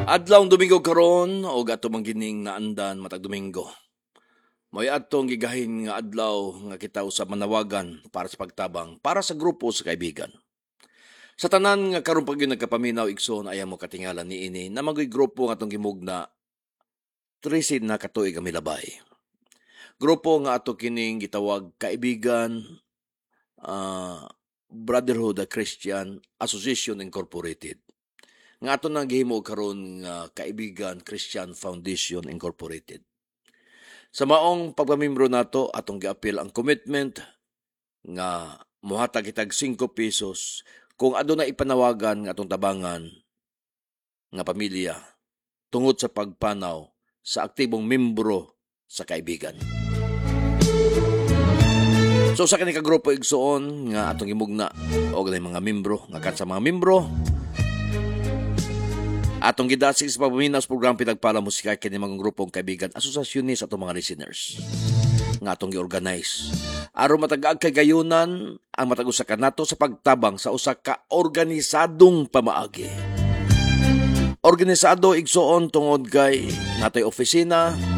Adlawng Domingo karon og ato manggining naandan matag Domingo. Moy atong gigahin nga adlaw nga kita usab manawagan para sa pagtabang para sa grupo sa kaibigan. Sa tanan nga karon pag nagkapaminaw igsoon ayaw mo katingalan niini na magoy grupo nga atong gimugna 13 na katuig ang milabay. Grupo nga ato kining gitawag kaibigan Brotherhood of Christian Association Incorporated. Nga ato nang gihimo karon nga Kaibigan Christian Foundation Incorporated. Sa maong pagpamembro nato atong giapil ang commitment nga mohatag kitag 5 pesos kung aduna ipanawagan nga atong tabangan nga pamilya tungod sa pagpanaw sa aktibong membro sa kaibigan. So sa kanika grupo igsoon nga atong gimugna og mga membro nga sa mga membro atong gidasig sa pagpaminaw sa programa Pinagpala Musika kini mga grupong kaibigan asosasyonis atong mga listeners nga atong gi-organize aron matag-ag kay gayunan ang matag usa ka nato sa pagtabang sa usa ka organisadong pamaagi. Organisado igsoon tungod kay natay opisina,